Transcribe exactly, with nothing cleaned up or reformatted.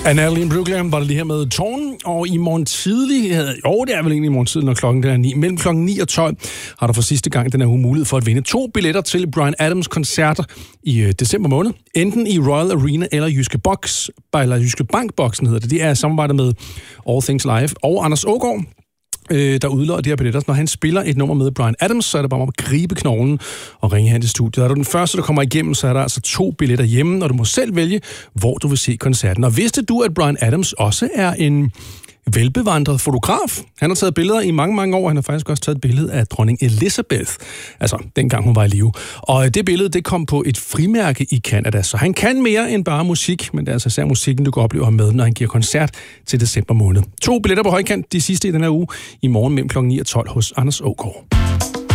Natalie Brugler var det lige her med Tårn, og i morgen tidlig, jo det er vel egentlig i morgen tidlig, når klokken er ni, mellem klokken ni og tolv, har du for sidste gang den her uge mulighed for at vinde to billetter til Bryan Adams koncerter i øh, december måned, enten i Royal Arena eller Jyske Box, eller Jyske Bank-boksen hedder det. Det er samarbejdet med All Things Live og Anders Aagaard, der udløjer de her billetter. Når han spiller et nummer med Bryan Adams, så er det bare om at gribe knoglen og ringe hen til studiet. Er du den første, der kommer igennem, så er der altså to billetter hjemme, og du må selv vælge, hvor du vil se koncerten. Og vidste du, at Bryan Adams også er en velbevandret fotograf? Han har taget billeder i mange, mange år. Han har faktisk også taget et billede af dronning Elizabeth, altså dengang hun var i live. Og det billede, det kom på et frimærke i Canada, så han kan mere end bare musik, men det er altså især musikken, du kan opleve ham med, når han giver koncert til december måned. To billetter på højkant, de sidste i den her uge, i morgen mellem klokken ni og tolv hos Anders Aagaard.